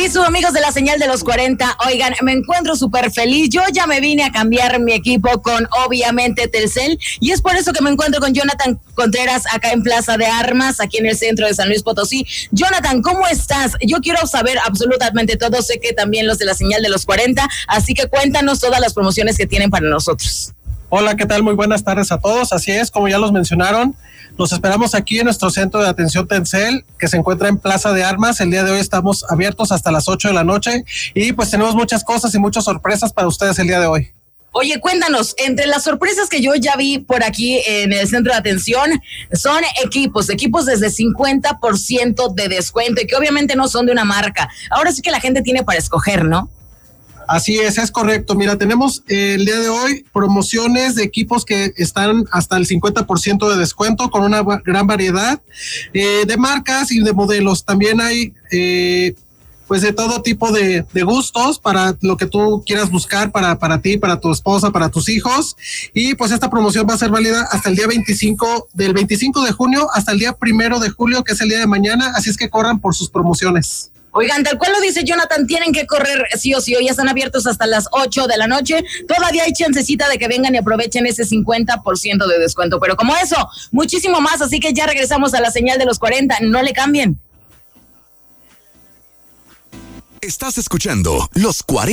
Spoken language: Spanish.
Amigos de la señal de los 40, oigan, me encuentro súper feliz. Yo ya me vine a cambiar mi equipo con, obviamente, Telcel, y es por eso que me encuentro con Jonathan Contreras acá en Plaza de Armas, aquí en el centro de San Luis Potosí. Jonathan, ¿cómo estás? Yo quiero saber absolutamente todo, sé que también los de la señal de los 40, así que cuéntanos todas las promociones que tienen para nosotros. Hola, ¿qué tal? Muy buenas tardes a todos. Así es, como ya los mencionaron, los esperamos aquí en nuestro centro de atención Telcel, que se encuentra en Plaza de Armas. El día de hoy estamos abiertos hasta las 8 de la noche y pues tenemos muchas cosas y muchas sorpresas para ustedes el día de hoy. Oye, cuéntanos, entre las sorpresas que yo ya vi por aquí en el centro de atención, son equipos desde 50% de descuento y que obviamente no son de una marca. Ahora sí que la gente tiene para escoger, ¿no? Así es correcto. Mira, tenemos el día de hoy promociones de equipos que están hasta el 50% de descuento con una gran variedad de marcas y de modelos. También hay pues de todo tipo de gustos para lo que tú quieras buscar para ti, para tu esposa, para tus hijos. Y pues esta promoción va a ser válida hasta el día 25, del 25 de junio hasta el día 1 de julio, que es el día de mañana. Así es que corran por sus promociones. Oigan, tal cual lo dice Jonathan, tienen que correr sí o sí, hoy ya están abiertos hasta las 8 de la noche, todavía hay chancecita de que vengan y aprovechen ese 50% de descuento, pero como eso, muchísimo más, así que ya regresamos a la señal de los 40, no le cambien. Estás escuchando Los 40.